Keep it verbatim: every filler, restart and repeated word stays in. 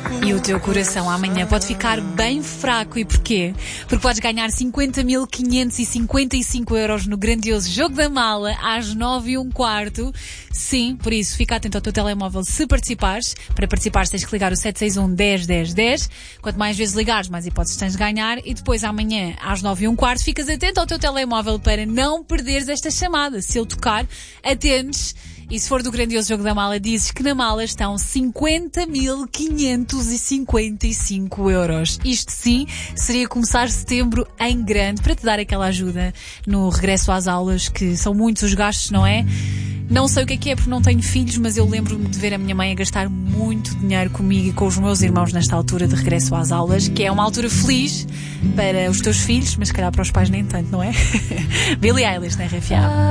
E o teu coração amanhã pode ficar bem fraco. E porquê? Porque podes ganhar cinquenta mil quinhentos e cinquenta e cinco euros no grandioso Jogo da Mala às nove e um quarto. Sim, por isso fica atento ao teu telemóvel se participares. Para participares tens que ligar o sete seis um, dez, dez, dez. Quanto mais vezes ligares, mais hipóteses tens de ganhar. E depois amanhã às nove e um quarto ficas atento ao teu telemóvel para não perderes esta chamada. Se eu tocar, atendes. E se for do grandioso Jogo da Mala, dizes que na mala estão cinquenta mil quinhentos e cinquenta e cinco euros. Isto sim, seria começar setembro em grande, para te dar aquela ajuda no regresso às aulas, que são muitos os gastos, não é? Não sei o que é que é porque não tenho filhos, mas eu lembro-me de ver a minha mãe a gastar muito dinheiro comigo e com os meus irmãos nesta altura de regresso às aulas, que é uma altura feliz para os teus filhos, mas se calhar para os pais nem tanto, não é? Billie Eilish na R F A.